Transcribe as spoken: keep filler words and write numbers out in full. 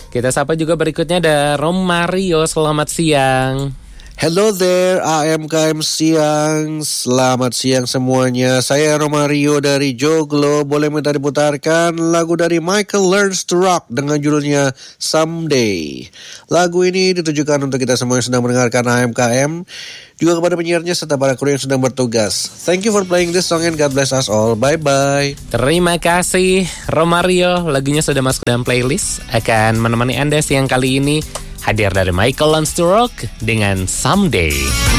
Kita sapa juga berikutnya ada Romario, selamat siang. Hello there, A M K M siang. Selamat siang semuanya. Saya Romario dari Joglo. Boleh minta diputarkan lagu dari Michael Learns to Rock dengan judulnya Someday. Lagu ini ditujukan untuk kita semua yang sedang mendengarkan A M K M, juga kepada penyiarnya serta para kru yang sedang bertugas. Thank you for playing this song and God bless us all. Bye-bye. Terima kasih Romario. Lagunya sudah masuk dalam playlist. Akan menemani Anda siang kali ini. Hadir dari Michael Learns to Rock dengan Someday.